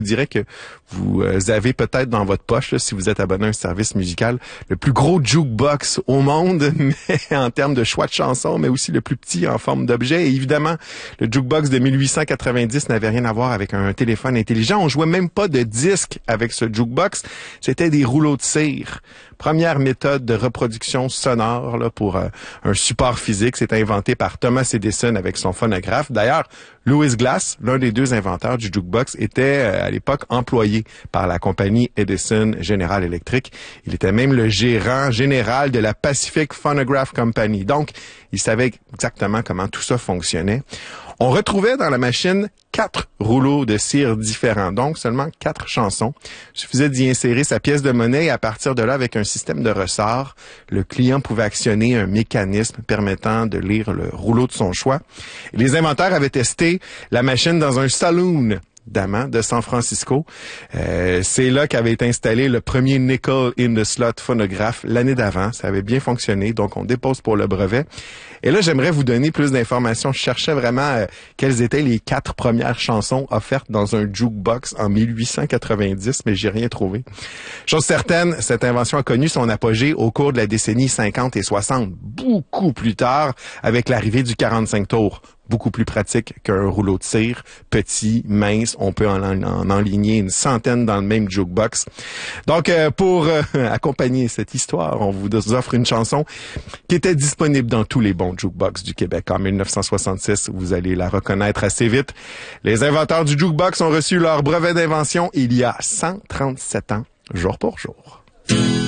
Je dirais que vous avez peut-être dans votre poche, là, si vous êtes abonné à un service musical, le plus gros jukebox au monde, mais en termes de choix de chansons, mais aussi le plus petit en forme d'objet. Et évidemment, le jukebox de 1890 n'avait rien à voir avec un téléphone intelligent. On jouait même pas de disque avec ce jukebox. C'était des rouleaux de cire. Première méthode de reproduction sonore là, pour un support physique. C'est inventé par Thomas Edison avec son phonographe. D'ailleurs, Louis Glass, l'un des deux inventeurs du jukebox, était à l'époque employé par la compagnie Edison General Electric. Il était même le gérant général de la Pacific Phonograph Company. Donc, il savait exactement comment tout ça fonctionnait. On retrouvait dans la machine 4 rouleaux de cire différents, donc seulement 4 chansons. Il suffisait d'y insérer sa pièce de monnaie et à partir de là, avec un système de ressort, le client pouvait actionner un mécanisme permettant de lire le rouleau de son choix. Les inventeurs avaient testé la machine dans un saloon de San Francisco. C'est là qu'avait été installé le premier nickel in the slot phonographe l'année d'avant. Ça avait bien fonctionné, donc on dépose pour le brevet. Et là, j'aimerais vous donner plus d'informations. Je cherchais vraiment quelles étaient les 4 premières chansons offertes dans un jukebox en 1890, mais j'ai rien trouvé. Chose certaine, cette invention a connu son apogée au cours de la décennie 50 et 60, beaucoup plus tard, avec l'arrivée du 45 tours. Beaucoup plus pratique qu'un rouleau de cire, petit, mince, on peut en enligner une centaine dans le même jukebox. Donc, pour accompagner cette histoire, on vous offre une chanson qui était disponible dans tous les bons jukebox du Québec en 1966. Vous allez la reconnaître assez vite. Les inventeurs du jukebox ont reçu leur brevet d'invention il y a 137 ans, jour pour jour.